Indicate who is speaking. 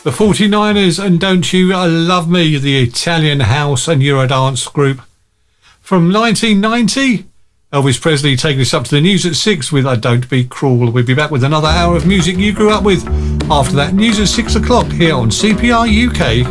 Speaker 1: The 49ers and Don't You Love Me, the Italian house and Eurodance group. From 1990, Elvis Presley taking us up to the news at 6 with Don't Be Cruel. We'll be back with another hour of music you grew up with after that news at 6 o'clock here on CPR UK.